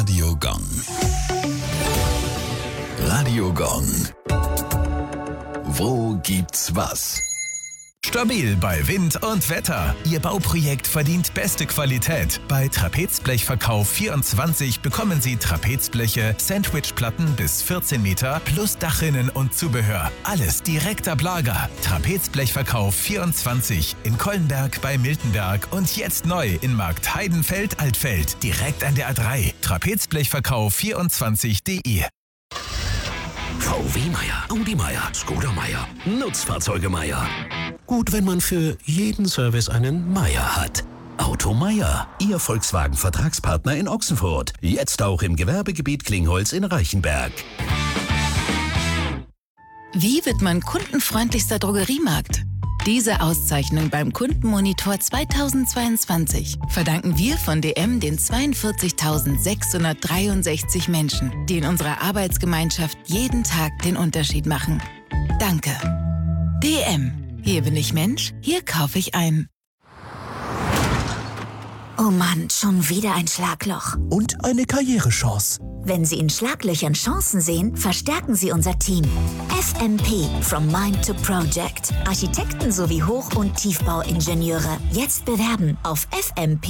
Radio Gong. Radio Gong. Wo gibt's was? Stabil bei Wind und Wetter. Ihr Bauprojekt verdient beste Qualität. Bei Trapezblechverkauf24 bekommen Sie Trapezbleche, Sandwichplatten bis 14 Meter plus Dachrinnen und Zubehör. Alles direkt ab Lager. Trapezblechverkauf24 in Kollenberg bei Miltenberg und jetzt neu in Markt Heidenfeld-Altfeld. Direkt an der A3. Trapezblechverkauf24.de. VW Meier, Audi Meier, Skoda Meier, Nutzfahrzeuge Meier. Gut, wenn man für jeden Service einen Meier hat. Auto Meier, Ihr Volkswagen-Vertragspartner in Ochsenfurt. Jetzt auch im Gewerbegebiet Klingholz in Reichenberg. Wie wird man kundenfreundlichster Drogeriemarkt? Diese Auszeichnung beim Kundenmonitor 2022 verdanken wir von DM den 42.663 Menschen, die in unserer Arbeitsgemeinschaft jeden Tag den Unterschied machen. Danke. DM. Hier bin ich Mensch, hier kaufe ich ein. Oh Mann, schon wieder ein Schlagloch. Und eine Karrierechance. Wenn Sie in Schlaglöchern Chancen sehen, verstärken Sie unser Team. FMP, From Mind to Project. Architekten sowie Hoch- und Tiefbauingenieure. Jetzt bewerben auf FMP.